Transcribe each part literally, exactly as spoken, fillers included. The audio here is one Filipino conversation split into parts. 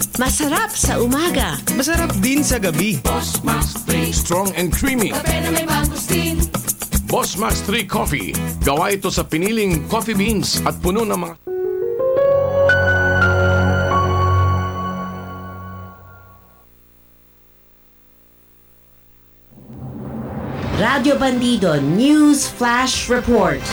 Masarap sa umaga. Masarap din sa gabi. Boss Max three. Strong and creamy. Kape na may mangustin. Boss Max three Coffee. Gawa ito sa piniling coffee beans at puno ng mga... Radio Bandido News Flash Report.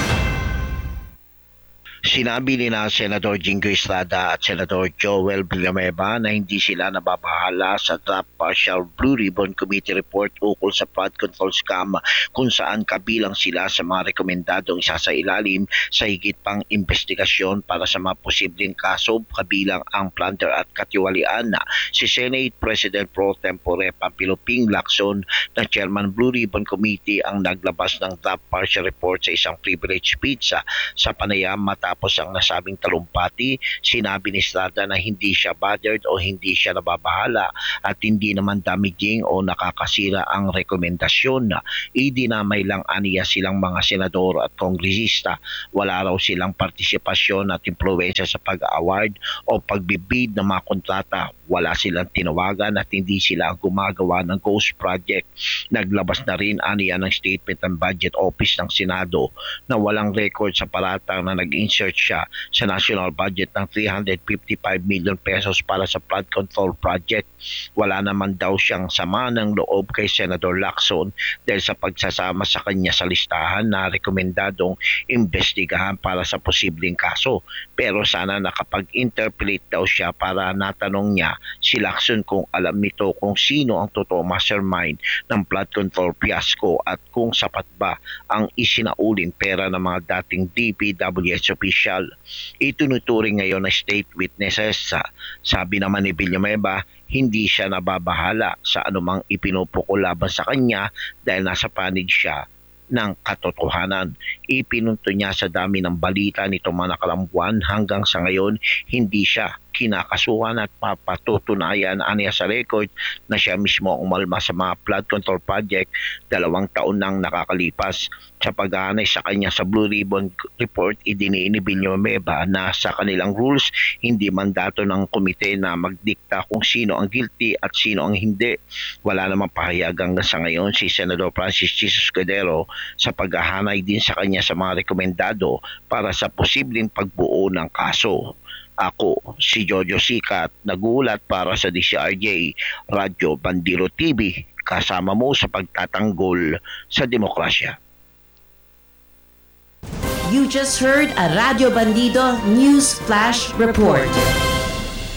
Sinabi ni na Senador Jingo Estrada at Senador Joel Villanueva na hindi sila nababahala sa draft partial Blue Ribbon Committee report ukol sa flood control scam kung saan kabilang sila sa mga rekomendadong isasailalim sa higit pang investigasyon para sa mga posibleng kaso kabilang ang plunder at katiwalian. Si Senate President Pro Tempore Pampilo Ping Lacson na Chairman Blue Ribbon Committee ang naglabas ng draft partial report sa isang privilege speech sa panayam matapos Tapos ang nasabing talumpati, sinabi ni Estrada na hindi siya bothered o hindi siya nababahala at hindi naman damaging o nakakasira ang rekomendasyon. Idinamay lang aniya silang mga senador at kongresista. Wala raw silang partisipasyon at impluwensya sa pag-award o pagbibid ng mga kontrata. Wala silang tinawagan at hindi sila gumagawa ng ghost project. Naglabas na rin aniya ng statement ng Budget Office ng Senado na walang record sa paratang na nag-insert siya sa national budget ng three hundred fifty-five million pesos para sa flood control project. Wala naman daw siyang sama ng loob kay Senator Lacson dahil sa pagsasama sa kanya sa listahan na rekomendadong investigahan para sa posibleng kaso. Pero sana nakapag-interpolate daw siya para natanong niya si Lacson kung alam nito kung sino ang totoo mastermind ng flood control fiasco at kung sapat ba ang isinauling pera ng mga dating D P W H official. Itunuturing ngayon na state witnesses. Sabi naman ni Villanueva, hindi siya nababahala sa anumang ipinupukol laban sa kanya dahil nasa panig siya ng katotohanan. Ipinunto niya sa dami ng balita nito mga nakaraang buwan hanggang sa ngayon hindi siya kinakasuhan at papatutunayan aniya sa record na siya mismo ang umalma sa mga flood control project dalawang taon nang nakakalipas. Sa paghahanay sa kanya sa Blue Ribbon Report, idiniin ni Villanueva na sa kanilang rules, hindi mandato ng komite na magdikta kung sino ang guilty at sino ang hindi. Wala namang pahayag hanggang sa ngayon si Senador Francis Jesus Cordero sa paghahanay din sa kanya sa mga rekomendado para sa posibleng pagbuo ng kaso. Ako, si Jojo Sikat, nagulat para sa D C R J, Radyo Bandiro T V, kasama mo sa pagtatanggol sa demokrasya. You just heard a Radio Bandido News Flash Report.